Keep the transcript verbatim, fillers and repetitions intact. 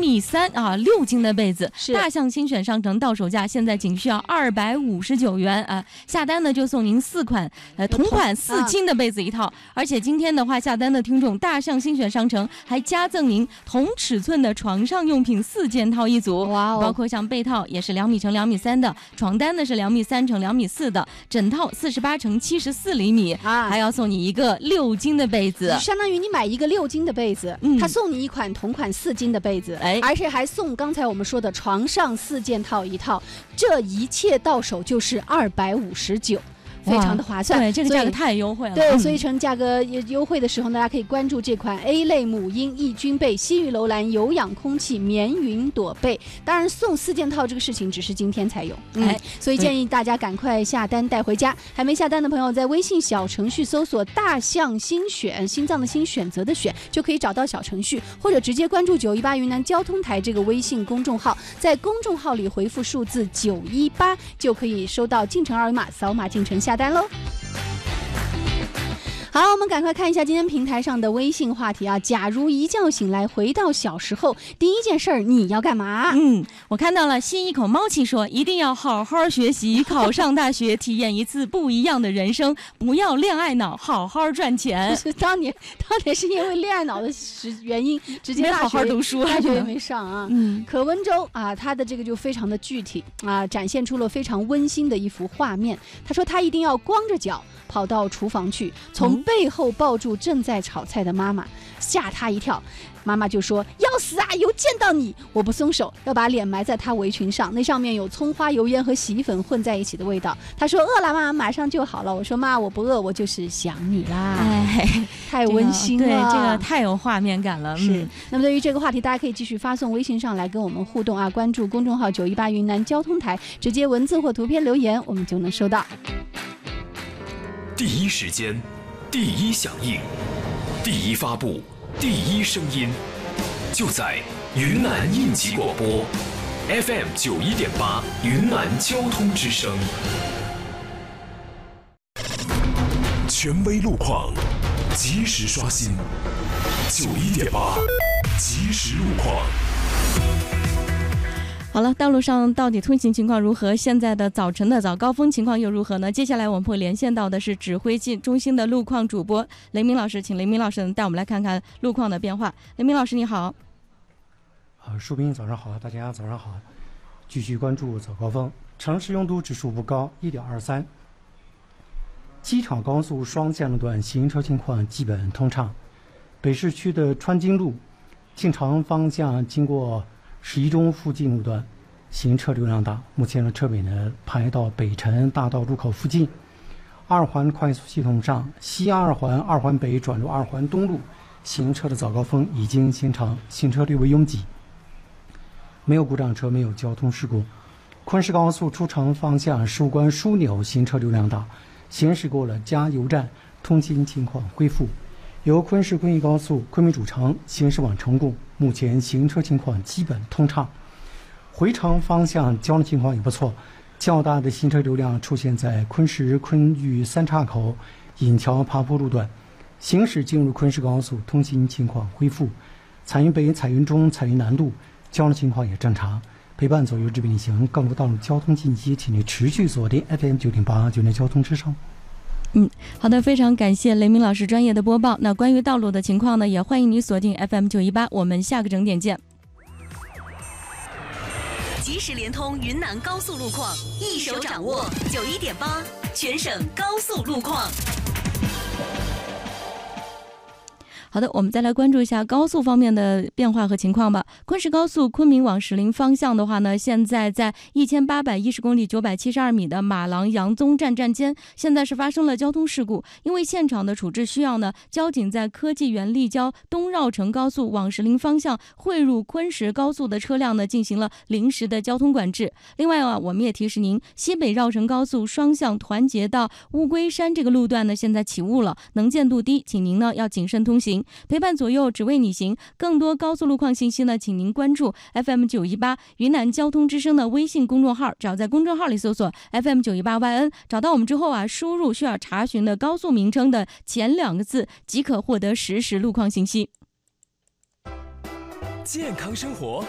米三啊，六斤的被子。大象新选商城到手价现在仅需要二百五十九元啊，下单呢就送您四款呃同款四斤的被子一套，啊、而且今天的话下单的听众，大象新选商城还加赠您同尺寸的床上用品四件套一组，哇、哦，包括像被套也是两米乘两米三的，床单呢是两米三乘两米四的，枕套四十八乘七十四厘米，啊，还要送你一个六斤的被子， 相当于你买一个六斤的被子，嗯，他送你一款同款四斤的被子，哎，而且还送刚才我们说的床上四件套一套，这一切到手就是二百五十九。非常的划算， 对，这个价格太优惠了。 对，所以趁价格优惠的时候，大家可以关注这款 A 类母婴抑菌被西域楼兰有氧空气棉云朵被。当然，送四件套这个事情只是今天才有，嗯，哎，所以建议大家赶快下单带回家。还没下单的朋友，在微信小程序搜索“大象新选”，心脏的心，选择的选，就可以找到小程序，或者直接关注九一八云南交通台这个微信公众号，在公众号里回复数字九一八，就可以收到进城二维码，扫码进城下单。下单喽！好，我们赶快看一下今天平台上的微信话题啊。假如一觉醒来回到小时候，第一件事儿你要干嘛？ 嗯，我看到了吸一口猫气说，一定要好好学习，考上大学，体验一次不一样的人生，不要恋爱脑，好好赚钱。 是当年，当年是因为恋爱脑的原因，直接没好好读书， 大学也没上啊。嗯，可温州啊，他的这个就非常的具体啊，展现出了非常温馨的一幅画面。他说他一定要光着脚跑到厨房去，从背后抱住正在炒菜的妈妈，吓他一跳。妈妈就说：“要死啊，又见到你！”我不松手，要把脸埋在她围裙上，那上面有葱花、油烟和洗衣粉混在一起的味道。她说：“饿了吗？马上就好了。”我说：“妈，我不饿，我就是想你啦。”哎，太温馨了， 这个、对，这个太有画面感了。 是。嗯、那么对于这个话题，大家可以继续发送微信上来跟我们互动啊，关注公众号九一八云南交通台，直接文字或图片留言，我们就能收到。 第一时间，第一响应，第一发布，第一声音，就在云南应急广播 F M 九一点八云南交通之声。权威路况，及时刷新。九一点八，即时路况。 好了，道路上到底通行情况如何？现在的早晨的早高峰情况又如何呢？接下来我们会连线到的是指挥中心的路况主播雷明老师，请雷明老师带我们来看看路况的变化。雷明老师你好。 啊，树斌早上好，大家早上好。继续关注早高峰，城市拥堵指数不高 一点二三。机场高速双线路段行车情况基本通畅。北市区的川津路进城方向经过十一中附近路段行车流量大，目前的车尾呢排到北辰大道入口附近。二环快速系统上，西二环二环北转入二环东路行车的早高峰已经形成，行车略微拥挤，没有故障车，没有交通事故。昆石高速出城方向十五关枢纽行车流量大，行驶过了加油站，通行情况恢复。由昆石昆玉高速昆明主城行驶往成贡，目前行车情况基本通畅。回程方向交通情况也不错，较大的行车流量出现在昆石昆玉三岔口引桥爬坡路段，行驶进入昆石高速，通行情况恢复。彩云北、彩云中、彩云南路交通情况也正常。陪伴左右这边行，更多道路交通信息，请你持续锁定 F M 九点八九年交通之声。 嗯，好的，非常感谢雷明老师专业的播报。那关于道路的情况呢，也欢迎你锁定 F M 九一八，我们下个整点见。 即时联通云南高速路况，一手掌握九一点八全省高速路况。 好的，我们再来关注一下高速方面的变化和情况吧。昆石高速昆明往石林方向的话呢，现在在一千八百一十公里九百七十二米的马郎杨宗站站间，现在是发生了交通事故。因为现场的处置需要呢，交警在科技园立交东绕城高速往石林方向汇入昆石高速的车辆呢，进行了临时的交通管制。另外啊，我们也提示您，西北绕城高速双向团结到乌龟山这个路段呢，现在起雾了，能见度低，请您呢要谨慎通行。陪伴左右，只为你行。更多高速路况信息呢，请您关注 F M 九一八云南交通之声的微信公众号，只要在公众号里搜索 F M 九一八 Y N， 找到我们之后啊，输入需要查询的高速名称的前两个字，即可获得实时路况信息。 健康生活